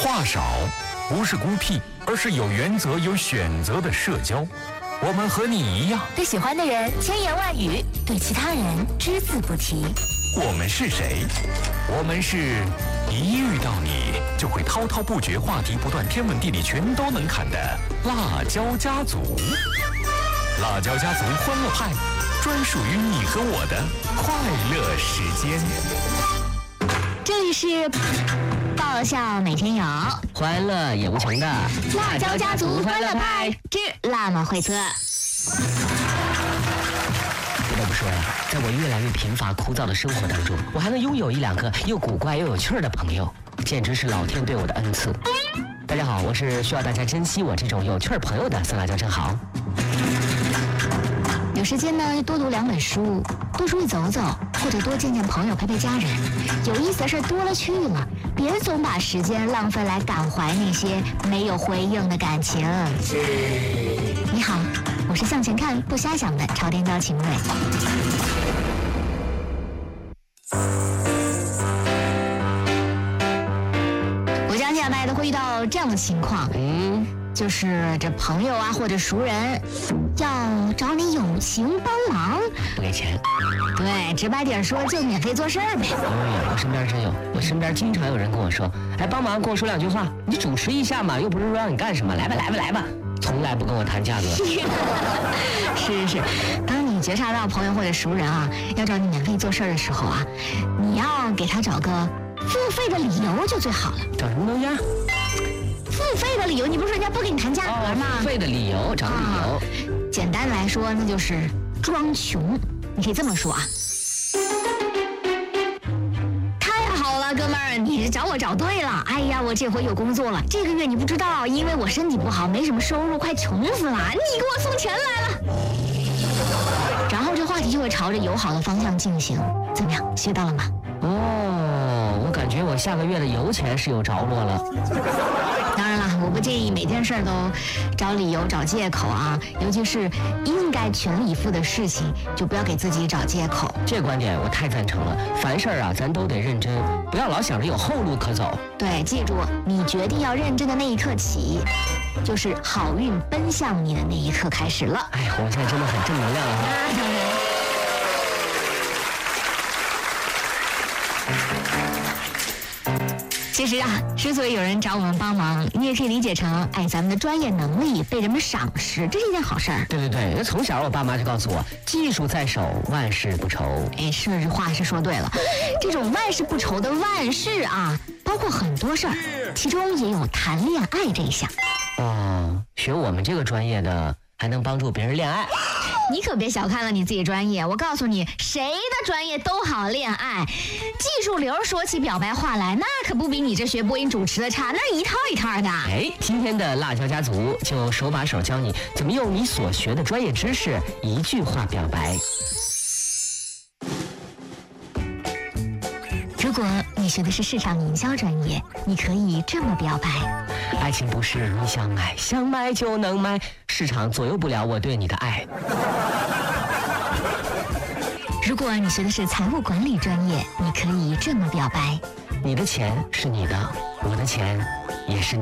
话少不是孤僻，而是有原则、有选择的社交。我们和你一样， 对喜欢的人千言万语，对其他人只字不提。 我们是谁？我们是一遇到你就会滔滔不绝，话题不断，天文地理全都能侃的辣椒家族。辣椒家族欢乐派，专属于你和我的快乐时间。 这里是爆笑每天有， 欢乐也无穷的辣椒家族欢乐派之辣妈会测。 不得不说呀，在我越来越贫乏枯燥的生活当中，我还能拥有一两个又古怪又有趣儿的朋友，简直是老天对我的恩赐。大家好，我是需要大家珍惜我这种有趣儿朋友的酸辣椒正好。 有时间呢，多读2本书，多出去走走，或者多见见朋友，陪陪家人。有意思的事多了去了，别总把时间浪费来感怀那些没有回应的感情。你好，我是向前看不瞎想的朝天椒秦蕊。我相信大家都会遇到这样的情况，就是这朋友啊或者熟人要找你友情帮忙， 不给钱。 对，直白点说就免费做事儿呗。 我身边真有，我身边经常有人跟我说，哎，帮忙跟我说2句话，你主持一下嘛，又不是说让你干什么，来吧，从来不跟我谈价格。 是，当你觉察到朋友或者熟人啊要找你免费做事儿的时候啊，你要给他找个付费的理由就最好了。 找什么东西啊？ 付费的理由，你不是说人家不给你谈价格吗？ 付费的理由，找理由。 简单来说，那就是装穷。你可以这么说啊。太好了，哥们儿，你找我找对了。哎呀，我这回有工作了。这个月你不知道，因为我身体不好，没什么收入，快穷死了。你给我送钱来了。然后这话题就会朝着友好的方向进行。怎么样，学到了吗？ 我感觉我下个月的油钱是有着落了。 当然了，我不建议每件事都找理由找借口啊，尤其是应该全力以赴的事情，就不要给自己找借口。 这观点我太赞成了，凡事啊咱都得认真，不要老想着有后路可走。 对，记住，你决定要认真的那一刻起，就是好运奔向你的那一刻开始了。 哎，我现在真的很正能量啊。 那当然。其实啊，之所以有人找我们帮忙，你也可以理解成，咱们的专业能力被人们赏识，这是一件好事儿。 对，从小我爸妈就告诉我，技术在手，万事不愁。 是，这话是说对了。这种万事不愁的万事啊，包括很多事儿，其中也有谈恋爱这一项。 学我们这个专业的还能帮助别人恋爱。 你可别小看了你自己专业，我告诉你，谁的专业都好恋爱。技术流说起表白话来，那可不比你这学播音主持的差，那一套一套的。 今天的辣椒家族就手把手教你怎么用你所学的专业知识一句话表白。 如果你学的是市场营销专业，你可以这么表白： 爱情不是你想买，想买就能买，市场左右不了我对你的爱。 如果你学的是财务管理专业，你可以这么表白： 你的钱是你的，我的钱也是你的。